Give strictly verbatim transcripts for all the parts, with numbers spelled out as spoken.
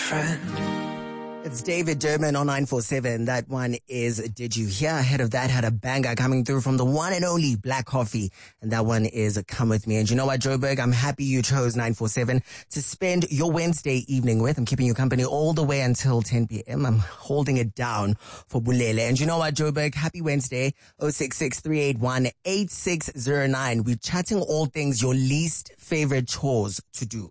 friend. It's David Durban on nine four seven. That one is Did You Hear? Ahead of that had a banger coming through from the one and only Black Coffee. And that one is Come With Me. And you know what, Joburg? I'm happy you chose nine four seven to spend your Wednesday evening with. I'm keeping you company all the way until ten p.m. I'm holding it down for Bulele. And you know what, Joburg? Happy Wednesday. oh six six, three eight one, eight six zero nine. We're chatting all things your least favorite chores to do.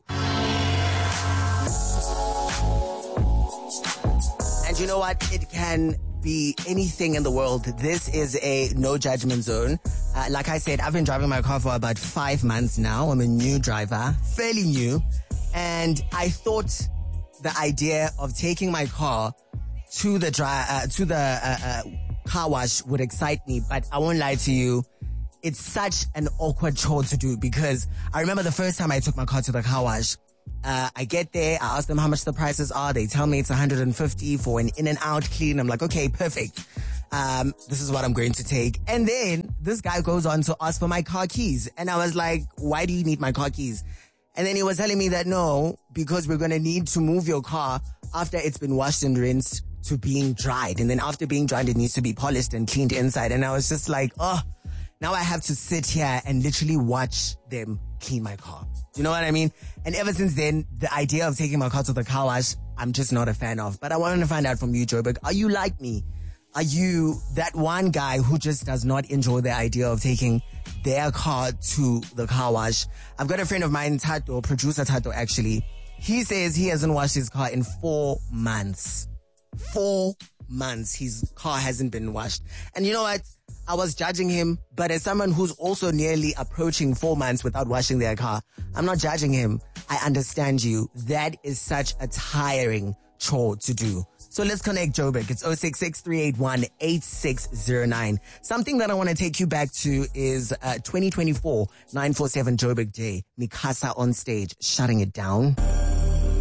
You know what? It can be anything in the world. This is a no judgment zone. Uh, like I said, I've been driving my car for about five months now. I'm a new driver, fairly new. And I thought the idea of taking my car to the dry, uh, to the uh, uh, car wash would excite me. But I won't lie to you. It's such an awkward chore to do because I remember the first time I took my car to the car wash. Uh, I get there, I ask them how much the prices are. They tell me it's one hundred fifty for an in and out clean. I'm like, okay, perfect. Um, this is what I'm going to take. And then this guy goes on to ask for my car keys. And I was like, why do you need my car keys? And then he was telling me that no, because we're going to need to move your car after it's been washed and rinsed to being dried. And then after being dried, it needs to be polished and cleaned inside. And I was just like, oh, now I have to sit here and literally watch them clean my car. You know what I mean? And ever since then, the idea of taking my car to the car wash, I'm just not a fan of. But I wanted to find out from you, Joburg, are you like me? Are you that one guy who just does not enjoy the idea of taking their car to the car wash? I've got a friend of mine, Tato, producer Tato, actually. He says he hasn't washed his car in four months. Four months his car hasn't been washed. And you know what? I was judging him, but as someone who's also nearly approaching four months without washing their car, I'm not judging him. I understand you. That is such a tiring chore to do. So let's connect, Joburg. It's oh six six, three eight one, eight six zero nine. Something that I want to take you back to is uh, twenty twenty-four, nine four seven Joburg Day. Mikasa on stage, shutting it down.